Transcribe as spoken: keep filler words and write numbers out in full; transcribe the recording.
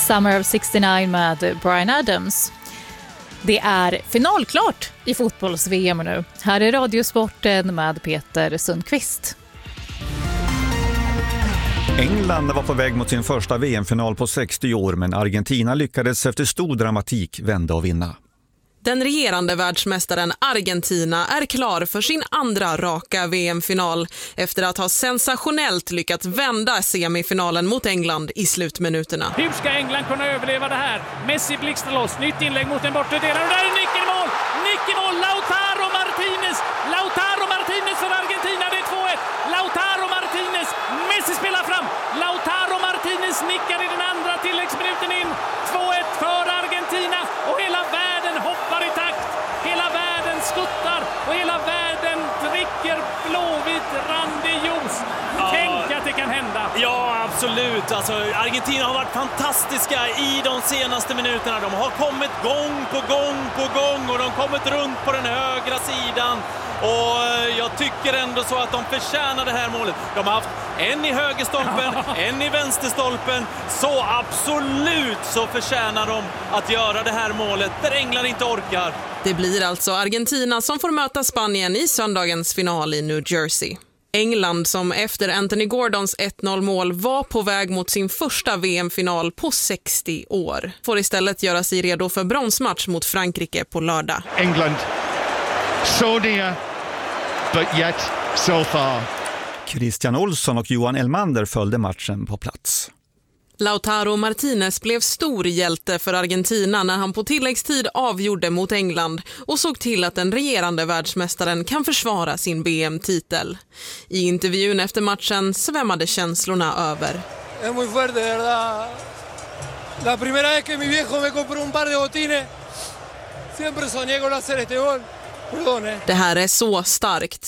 Summer of sextionio med Bryan Adams. Det är finalklart i fotbolls-V M nu. Här är Radiosporten med Peter Sundqvist. England var på väg mot sin första V M-final på sextio år, men Argentina lyckades efter stor dramatik vända och vinna. Den regerande världsmästaren Argentina är klar för sin andra raka V M-final efter att ha sensationellt lyckats vända semifinalen mot England i slutminuterna. Hur ska England kunna överleva det här? Messi blixtrar loss, nytt inlägg mot den bortre delen och där är Nick i mål! Nick i mål, Lautaro Martinez! Lautaro Martinez för Argentina, det är två ett! Lautaro Martinez, Messi spelar fram! Lautaro Martinez nickar i den andra tilläggsminuten in, två ett för Argentina och hela världen hoppar i takt, hela världen skuttar och hela världen dricker blåvitt randig juice. Ja. Tänk att det kan hända. Ja, absolut. Alltså, Argentina har varit fantastiska i de senaste minuterna. De har kommit gång på gång på gång och de har kommit runt på den högra sidan. Och jag tycker ändå så att de förtjänar det här målet. De har haft en i högerstolpen, en i vänsterstolpen. Så absolut så förtjänar de att göra det här målet där England inte orkar. Det blir alltså Argentina som får möta Spanien i söndagens final i New Jersey. England, som efter Anthony Gordons ett noll mål var på väg mot sin första V M-final på sextio år, får istället göra sig redo för bronsmatch mot Frankrike på lördag. England, so near, but yet so far. Christian Olsson och Johan Elmander följde matchen på plats. Lautaro Martinez blev stor hjälte för Argentina när han på tilläggstid avgjorde mot England och såg till att den regerande världsmästaren kan försvara sin B M-titel. I intervjun efter matchen svämmade känslorna över. Es muy fuerte, de verdad. La primera vez que mi viejo me compró un par de botines. Siempre soñé con hacer este gol. Det här är så starkt.